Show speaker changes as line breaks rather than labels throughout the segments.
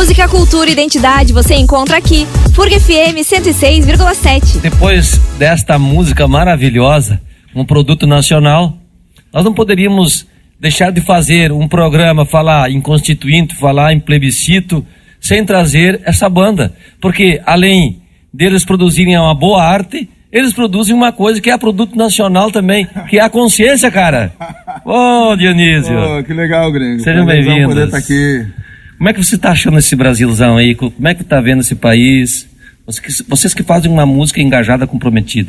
Música, cultura e identidade você encontra aqui. FURG FM 106,7.
Depois desta música maravilhosa, um produto nacional, nós não poderíamos deixar de fazer um programa, falar em constituinte, falar em plebiscito, sem trazer essa banda. Porque além deles produzirem uma boa arte, eles produzem uma coisa que é produto nacional também, que é a consciência, cara. Ô, Dionísio.
Que legal, Gringo.
Sejam bem-vindos.
Poder estar aqui.
Como é que você está achando esse Brasilzão aí? Como é que está vendo esse país? Vocês que fazem uma música engajada, comprometida.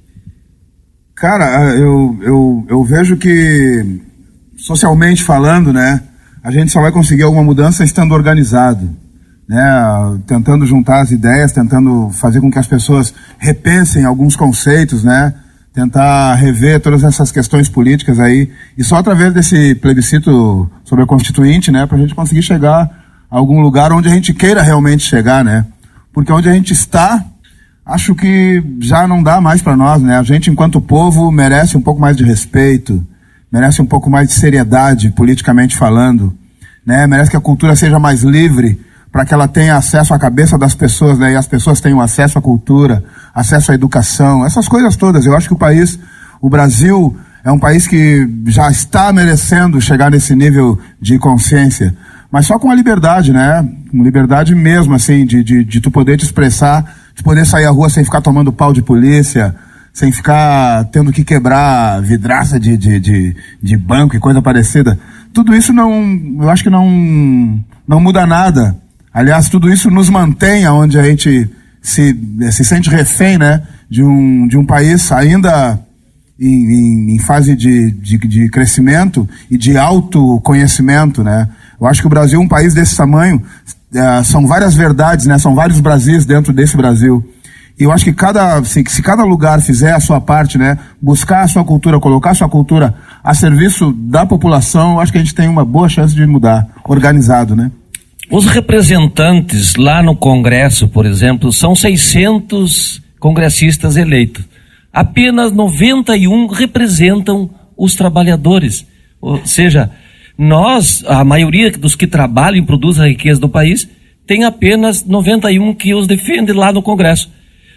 Cara, eu vejo que, socialmente falando, né, a gente só vai conseguir alguma mudança estando organizado, né, tentando juntar as ideias, tentando fazer com que as pessoas repensem alguns conceitos, né, tentar rever todas essas questões políticas aí, e só através desse plebiscito sobre a Constituinte, né, pra gente conseguir chegar a algum lugar onde a gente queira realmente chegar, né, porque onde a gente está, acho que já não dá mais para nós, né, a gente enquanto povo merece um pouco mais de respeito, merece um pouco mais de seriedade, politicamente falando, né, merece que a cultura seja mais livre, para que ela tenha acesso à cabeça das pessoas, né, e as pessoas tenham acesso à cultura, acesso à educação, essas coisas todas. Eu acho que o Brasil é um país que já está merecendo chegar nesse nível de consciência, mas só com a liberdade, né, com liberdade mesmo, assim, de tu poder te expressar, de poder sair à rua sem ficar tomando pau de polícia, sem ficar tendo que quebrar vidraça de banco e coisa parecida. Tudo isso eu acho que não muda nada. Aliás, tudo isso nos mantém onde a gente se sente refém, né, de um país ainda em fase de crescimento e de autoconhecimento, né. Eu acho que o Brasil, um país desse tamanho, são várias verdades, né, são vários Brasis dentro desse Brasil. E eu acho que se cada lugar fizer a sua parte, né, buscar a sua cultura, colocar a sua cultura a serviço da população, eu acho que a gente tem uma boa chance de mudar, organizado, né.
Os representantes lá no Congresso, por exemplo, são 600 congressistas eleitos. Apenas 91 representam os trabalhadores. Ou seja, a maioria dos que trabalham e produzem a riqueza do país, tem apenas 91 que os defendem lá no Congresso.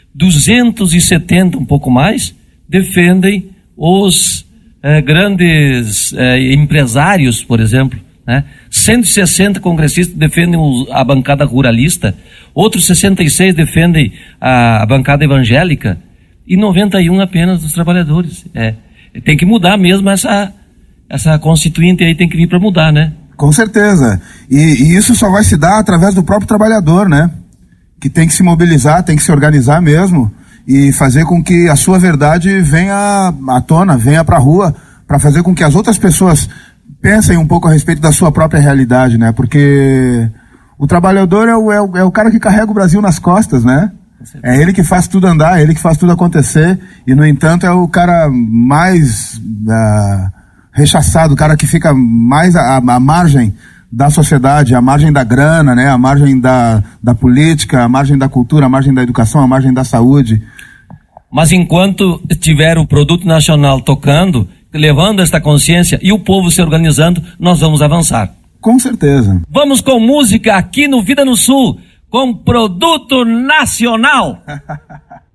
270, um pouco mais, defendem os grandes empresários, por exemplo. Né? 160 congressistas defendem a bancada ruralista, outros 66 defendem a bancada evangélica e 91 apenas dos trabalhadores. Tem que mudar mesmo essa constituinte aí, tem que vir para mudar, né?
Com certeza. E isso só vai se dar através do próprio trabalhador, né? Que tem que se mobilizar, tem que se organizar mesmo e fazer com que a sua verdade venha à tona, venha para a rua, para fazer com que as outras pessoas pensem um pouco a respeito da sua própria realidade, né? Porque o trabalhador é o cara que carrega o Brasil nas costas, né? É ele que faz tudo andar, é ele que faz tudo acontecer e, no entanto, é o cara mais rechaçado, o cara que fica mais à margem da sociedade, à margem da grana, né? À margem da política, à margem da cultura, à margem da educação, à margem da saúde.
Mas enquanto tiver o produto nacional tocando, levando esta consciência e o povo se organizando, nós vamos avançar.
Com certeza.
Vamos com música aqui no Vida no Sul, com produto nacional.